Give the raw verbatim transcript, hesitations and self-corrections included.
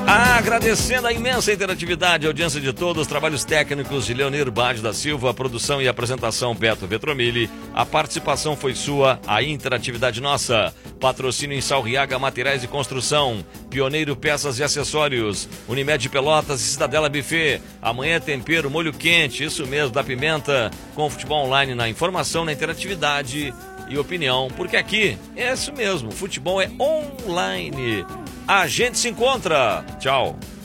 Agradecendo a imensa interatividade, a audiência de todos, os trabalhos técnicos de Leonir Bade da Silva, a produção e apresentação Beto Vetromilli, a participação foi sua, a interatividade nossa. Patrocínio em Salriaga Materiais de Construção, Pioneiro Peças e Acessórios, Unimed Pelotas e Cidadela Buffet. Amanhã tempero, molho quente, isso mesmo, da Pimenta, com futebol online na informação, na interatividade e opinião, porque aqui é isso mesmo, futebol é online. A gente se encontra. Tchau.